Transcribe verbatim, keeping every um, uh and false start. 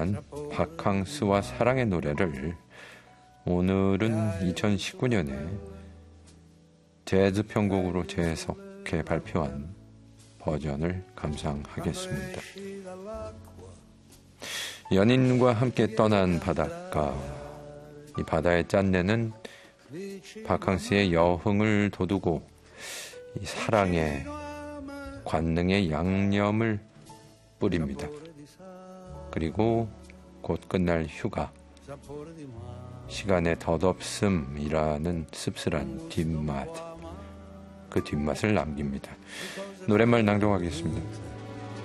발표한 바캉스와 사랑의 노래를 오늘은 이천십구 년에 재즈 편곡으로 재해석해 발표한 버전을 감상하겠습니다. 연인과 함께 떠난 바닷가. 이 바다의 짠내는 바캉스의 여흥을 돋우고 이 사랑의 관능의 양념을 뿌립니다. 그리고 곧 끝날 휴가, 시간의 덧없음이라는 씁쓸한 뒷맛, 그 뒷맛을 남깁니다. 노랫말 낭독하겠습니다.